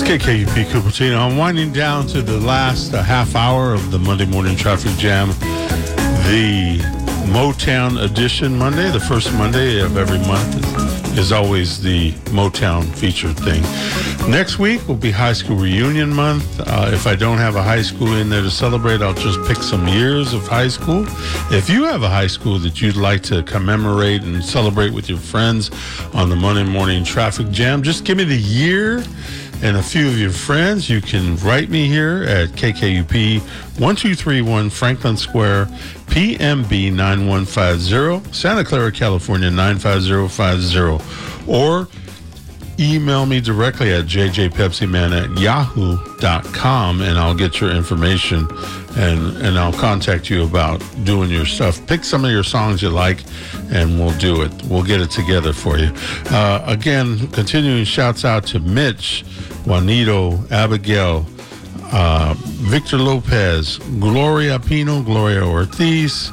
KKUP Cupertino. I'm winding down to the last half hour of the Monday Morning Traffic Jam, the Motown edition Monday. The first Monday of every month is always the Motown featured thing. Next week will be High School Reunion Month. If I don't have a high school in there to celebrate, I'll just pick some years of high school. If you have a high school that you'd like to commemorate and celebrate with your friends on the Monday Morning Traffic Jam, just give me the year and a few of your friends. You can write me here at KKUP 1231 Franklin Square, PMB 9150, Santa Clara, California 95050, or email me directly at jjpepsiman@yahoo.com, and I'll get your information and I'll contact you about doing your stuff. Pick some of your songs you like and we'll do it. We'll get it together for you. Again, continuing shouts out to Mitch, Juanito, Abigail, Victor Lopez, Gloria Pino, Gloria Ortiz,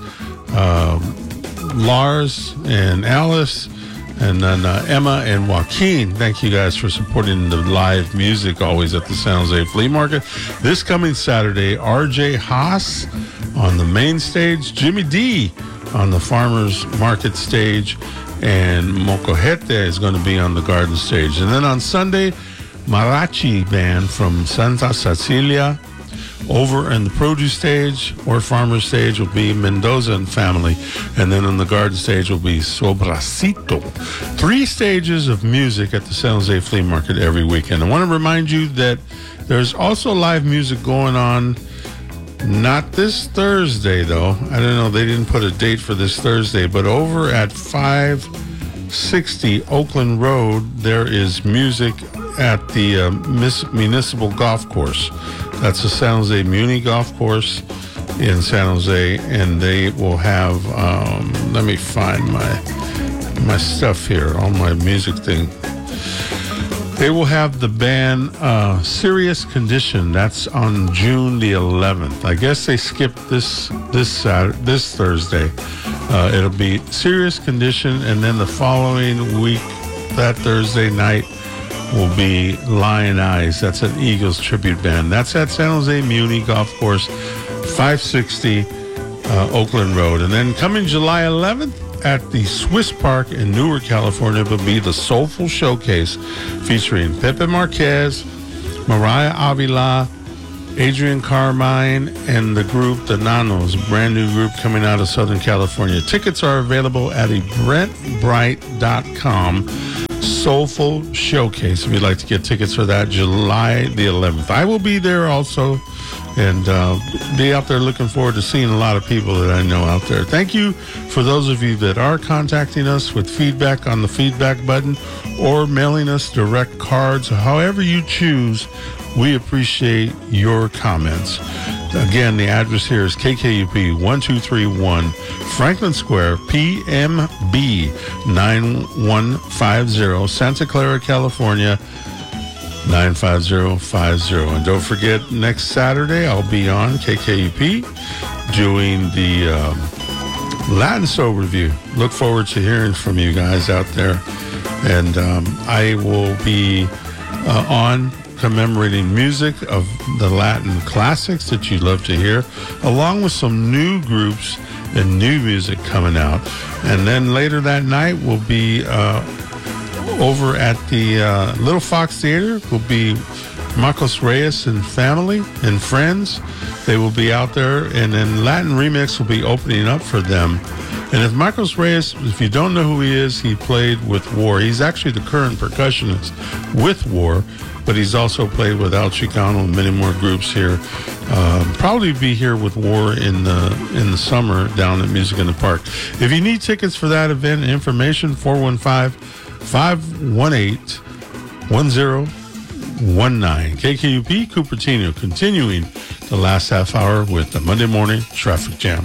Lars and Alice, and then Emma and Joaquin. Thank you guys for supporting the live music always at the San Jose Flea Market. This coming Saturday, RJ Haas on the main stage, Jimmy D on the Farmers Market stage, and Mocojete is going to be on the Garden stage. And then on Sunday, Mariachi band from Santa Cecilia. Over in the produce stage or farmer stage will be Mendoza and family. And then on the garden stage will be Sobracito. 3 stages of music at the San Jose Flea Market every weekend. I want to remind you that there's also live music going on, not this Thursday though. I don't know, they didn't put a date for this Thursday, but over at 560 Oakland Road, there is music at the Municipal Golf Course. That's the San Jose Muni Golf Course in San Jose, and they will have, let me find my stuff here, all my music thing. They will have the band Serious Condition. That's on June the 11th. I guess they skipped this Thursday. It'll be Serious Condition, and then the following week, that Thursday night, will be Lion Eyes. That's an Eagles tribute band. That's at San Jose Muni Golf Course, 560 Oakland Road. And then coming July 11th at the Swiss Park in Newark, California, will be the Soulful Showcase featuring Pepe Marquez, Mariah Avila, Adrian Carmine, and the group The Nanos, a brand new group coming out of Southern California. Tickets are available at eventbrite.com. Soulful Showcase, if you'd like to get tickets for that, July the 11th. I will be there also, and be out there. Looking forward to seeing a lot of people that I know out there. Thank you for those of you that are contacting us with feedback on the feedback button or mailing us direct cards. However you choose, we appreciate your comments. Again, the address here is KKUP 1231 Franklin Square, PMB 9150, Santa Clara, California 95050. And don't forget, next Saturday I'll be on KKUP doing the Latin Soul Review. Look forward to hearing from you guys out there. And I will be on commemorating music of the Latin classics that you love to hear, along with some new groups and new music coming out. And then later that night we'll be over at the Little Fox Theater. Will be Marcos Reyes and family and friends. They will be out there, and then Latin Remix will be opening up for them. And if Marcos Reyes, if you don't know who he is, he played with War. He's actually the current percussionist with War, but he's also played with El Chicano and many more groups here. Probably be here with War in the summer down at Music in the Park. If you need tickets for that event and information, 415-518-1019. KKUP Cupertino, continuing the last half hour with the Monday Morning Traffic Jam.